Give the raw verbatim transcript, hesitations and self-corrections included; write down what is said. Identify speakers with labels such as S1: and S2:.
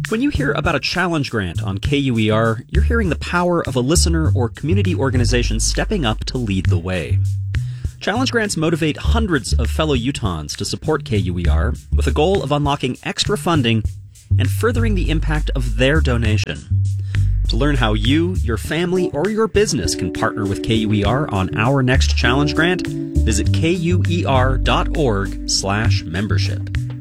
S1: When you hear about a challenge grant on K U E R, you're hearing the power of a listener or community organization stepping up to lead the way. Challenge grants motivate hundreds of fellow Utahns to support K U E R with a goal of unlocking extra funding and furthering the impact of their donation. To learn how you, your family, or your business can partner with K U E R on our next challenge grant, visit kuer.org slash membership.